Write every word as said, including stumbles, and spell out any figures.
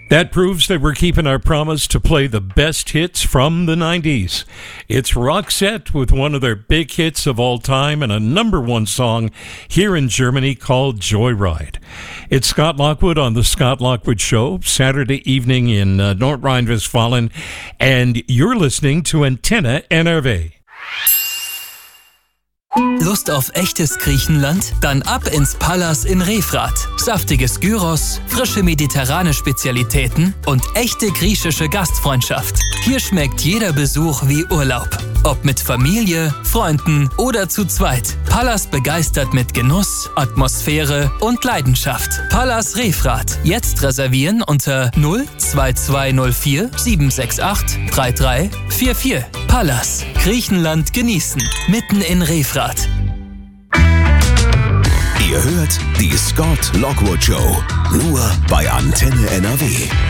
That proves that we're keeping our promise to play the best hits from the nineties. It's Roxette with one of their big hits of all time and a number one song here in Germany called Joyride. It's Scott Lockwood on The Scott Lockwood Show, Saturday evening in uh, North Rhine-Westfalen, and you're listening to Antenne N R W. Lust auf echtes Griechenland? Dann ab ins Pallas in Refrath. Saftiges Gyros, frische mediterrane Spezialitäten und echte griechische Gastfreundschaft. Hier schmeckt jeder Besuch wie Urlaub. Ob mit Familie, Freunden oder zu zweit. Pallas begeistert mit Genuss, Atmosphäre und Leidenschaft. Pallas Refrath. Jetzt reservieren unter null zwei zwei null vier sieben sechs acht drei drei vier vier. Pallas. Griechenland genießen. Mitten in Refrath. Ihr hört die Scott Lockwood Show. Nur bei Antenne N R W.